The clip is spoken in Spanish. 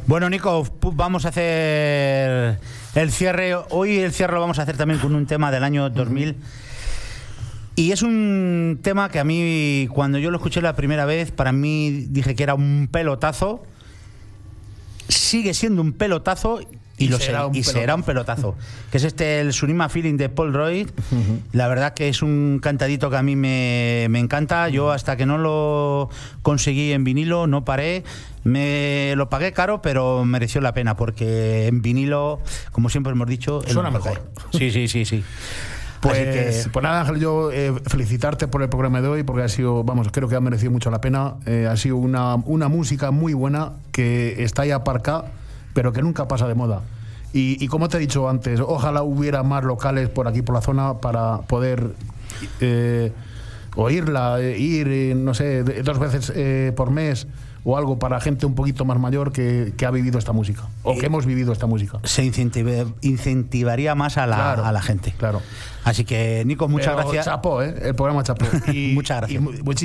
Bueno, Nico, vamos a hacer el cierre. Hoy el cierre lo vamos a hacer también con un tema del año 2000. Y es un tema que a mí, cuando yo lo escuché la primera vez, para mí dije que era un pelotazo. Sigue siendo un pelotazo y será un pelotazo. Que es el Surima Feeling de Paul Royd. La verdad que es un cantadito que a mí me encanta. Yo hasta que no lo conseguí en vinilo no paré. Me lo pagué caro, pero mereció la pena, porque en vinilo, como siempre hemos dicho, suena mejor. Sí. Pues nada, Ángel, yo felicitarte por el programa de hoy, porque ha sido, creo que ha merecido mucho la pena. Ha sido una música muy buena que está ahí aparcada, pero que nunca pasa de moda. Y como te he dicho antes, ojalá hubiera más locales por aquí, por la zona, para poder oírla, ir, no sé, 2 veces por mes o algo, para gente un poquito más mayor que ha vivido esta música, o que hemos vivido esta música. Se incentivaría más a la gente. Claro. Así que, Nico, muchas gracias. Chapó, el programa chapó. Muchas gracias.